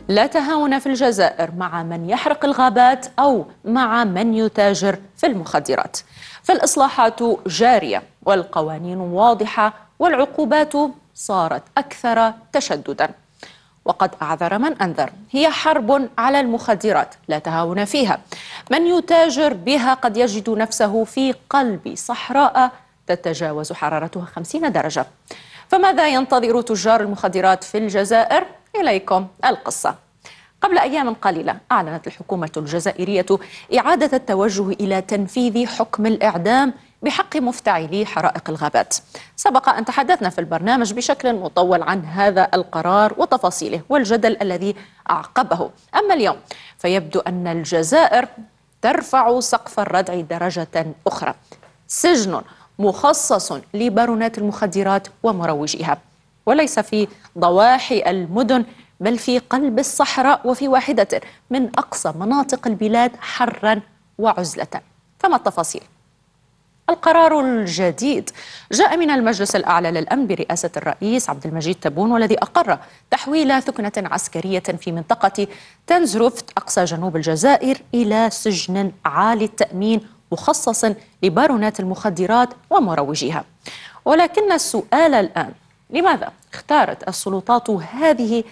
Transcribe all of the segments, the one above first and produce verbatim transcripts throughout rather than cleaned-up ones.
لا تهاون في الجزائر مع من يحرق الغابات أو مع من يتاجر في المخدرات، فالإصلاحات جارية والقوانين واضحة والعقوبات صارت أكثر تشدداً. وقد أعذر من أنذر، هي حرب على المخدرات لا تهاون فيها. من يتاجر بها قد يجد نفسه في قلب صحراء تتجاوز حرارتها خمسين درجة. فماذا ينتظر تجار المخدرات في الجزائر؟ إليكم القصة. قبل أيام قليلة أعلنت الحكومة الجزائرية إعادة التوجه إلى تنفيذ حكم الإعدام بحق مفتعلي حرائق الغابات. سبق أن تحدثنا في البرنامج بشكل مطول عن هذا القرار وتفاصيله والجدل الذي أعقبه. أما اليوم فيبدو أن الجزائر ترفع سقف الردع درجة أخرى، سجن مخصص لبارونات المخدرات ومروجيها، وليس في ضواحي المدن بل في قلب الصحراء وفي واحدة من أقصى مناطق البلاد حرا وعزلة. فما التفاصيل؟ القرار الجديد جاء من المجلس الأعلى للأمن برئاسة الرئيس عبد المجيد تبون، والذي أقر تحويل ثكنة عسكرية في منطقة تنزرفت أقصى جنوب الجزائر إلى سجن عالي التأمين مخصص لبارونات المخدرات ومروجيها. ولكن السؤال الآن، لماذا اختارت السلطات هذه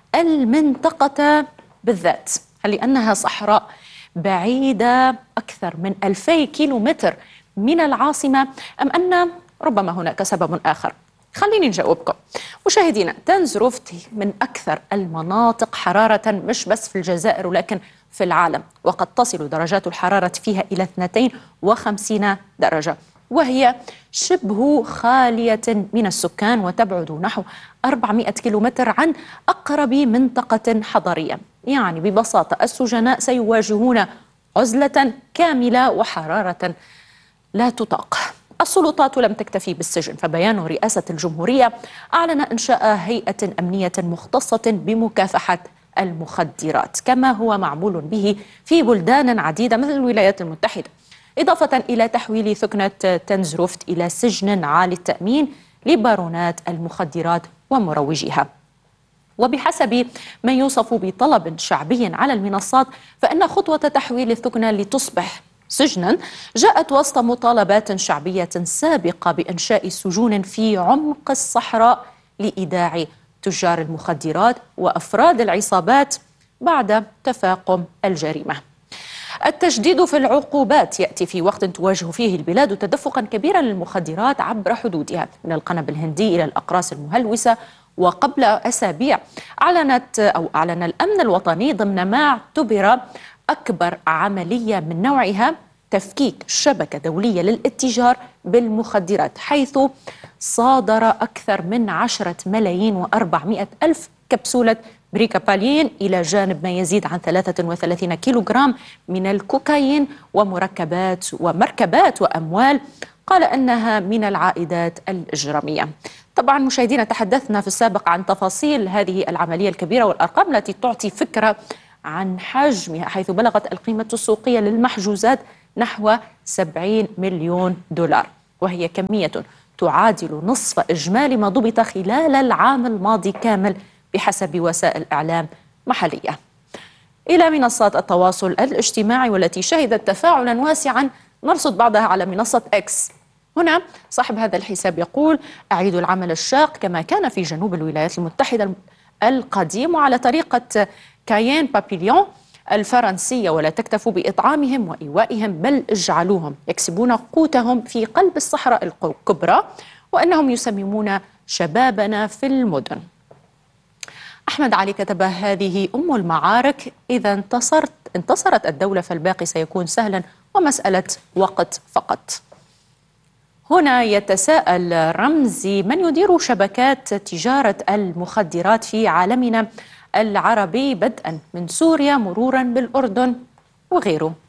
المنطقة بالذات؟ هل لأنها صحراء بعيدة أكثر من ألفي كيلومتر من العاصمة، أم أن ربما هناك سبب آخر؟ خليني نجاوبكم. مشاهدينا، تنزرفت من أكثر المناطق حرارة مش بس في الجزائر ولكن في العالم، وقد تصل درجات الحرارة فيها إلى اثنتين وخمسين درجة، وهي شبه خالية من السكان وتبعد نحو أربعمائة كيلومتر عن أقرب منطقة حضرية. يعني ببساطة السجناء سيواجهون عزلة كاملة وحرارة لا تطاق. السلطات لم تكتفي بالسجن، فبيان رئاسة الجمهورية أعلن إنشاء هيئة أمنية مختصة بمكافحة المخدرات، كما هو معمول به في بلدان عديدة مثل الولايات المتحدة، إضافة إلى تحويل ثكنة تنزرفت إلى سجن عالي التأمين لبارونات المخدرات ومروجيها. وبحسب ما يوصف بطلب شعبي على المنصات، فإن خطوة تحويل الثكنة لتصبح سجنا جاءت وسط مطالبات شعبية سابقة بإنشاء سجون في عمق الصحراء لإيداع تجار المخدرات وأفراد العصابات بعد تفاقم الجريمة. التجديد في العقوبات يأتي في وقت تواجه فيه البلاد تدفقا كبيرا للمخدرات عبر حدودها من القنب الهندي إلى الأقراص المهلوسة. وقبل أسابيع أعلنت أو أعلن الأمن الوطني ضمن ما اعتبر أكبر عملية من نوعها تفكيك شبكة دولية للاتجار بالمخدرات، حيث صادر أكثر من عشرة ملايين وأربعمائة ألف كبسولة بريكابالين، إلى جانب ما يزيد عن ثلاثة وثلاثين كيلوغرام من الكوكايين ومركبات ومركبات وأموال قال أنها من العائدات الإجرامية. طبعا مشاهدينا، تحدثنا في السابق عن تفاصيل هذه العملية الكبيرة والأرقام التي تعطي فكرة عن حجمها، حيث بلغت القيمة السوقية للمحجوزات نحو سبعين مليون دولار، وهي كمية تعادل نصف إجمالي ما ضبط خلال العام الماضي كامل بحسب وسائل إعلام محلية. إلى منصات التواصل الاجتماعي والتي شهدت تفاعلا واسعا، نرصد بعضها على منصة إكس. هنا صاحب هذا الحساب يقول: أعيد العمل الشاق كما كان في جنوب الولايات المتحدة القديم وعلى طريقة كايين بابيليون الفرنسية، ولا تكتفوا بإطعامهم وإيوائهم بل اجعلوهم يكسبون قوتهم في قلب الصحراء الكبرى، وأنهم يسممون شبابنا في المدن. أحمد علي كتب: هذه أم المعارك، إذا انتصرت انتصرت الدولة فالباقي سيكون سهلا ومسألة وقت فقط. هنا يتساءل رمزي: من يدير شبكات تجارة المخدرات في عالمنا العربي بدءا من سوريا مرورا بالأردن وغيره؟